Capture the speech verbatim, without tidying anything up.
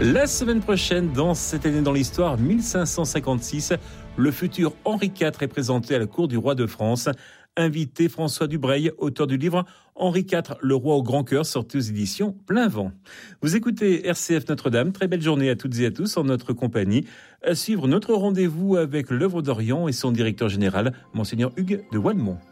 La semaine prochaine, dans Cette année dans l'histoire, mille cinq cent cinquante-six, le futur Henri quatre est présenté à la cour du roi de France. Invité François Dubreuil, auteur du livre Henri quatre, le roi au grand cœur, sorti aux éditions Plein Vent. Vous écoutez R C F Notre-Dame. Très belle journée à toutes et à tous en notre compagnie. À suivre notre rendez-vous avec l'œuvre d'Orient et son directeur général, Monseigneur Hugues de Wallemont.